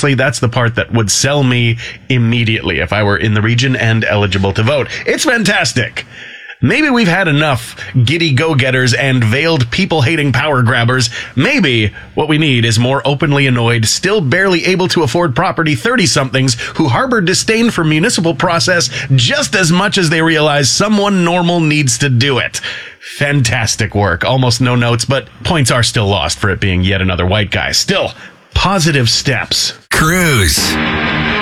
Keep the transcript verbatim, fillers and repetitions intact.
honestly, that's the part that would sell me immediately if I were in the region and eligible to vote. It's fantastic. Maybe we've had enough giddy go-getters and veiled people-hating power grabbers. Maybe what we need is more openly annoyed, still barely able to afford property thirty-somethings who harbor disdain for municipal process just as much as they realize someone normal needs to do it. Fantastic work. Almost no notes, but points are still lost for it being yet another white guy. Still, positive steps. Cruise.